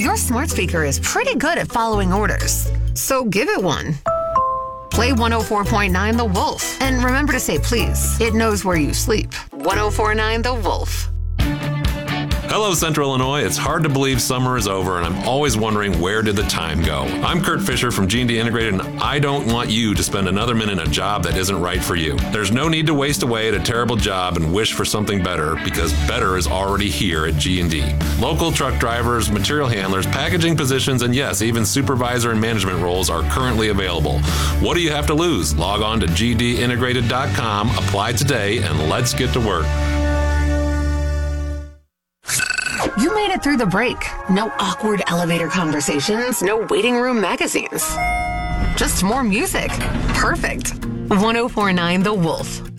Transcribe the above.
Your smart speaker is pretty good at following orders, so give it one. Play 104.9 The Wolf, and remember to say please. It knows where you sleep. 104.9 The Wolf. Hello, Central Illinois. It's hard to believe summer is over, and I'm always wondering, where did the time go? I'm Kurt Fisher from G&D Integrated, and I don't want you to spend another minute in a job that isn't right for you. There's no need to waste away at a terrible job and wish for something better, because better is already here at G&D. Local truck drivers, material handlers, packaging positions, and yes, even supervisor and management roles are currently available. What do you have to lose? Log on to gdintegrated.com, apply today, and let's get to work. You made it through the break. No awkward elevator conversations, no waiting room magazines. Just more music. Perfect. 104.9 The Wolf.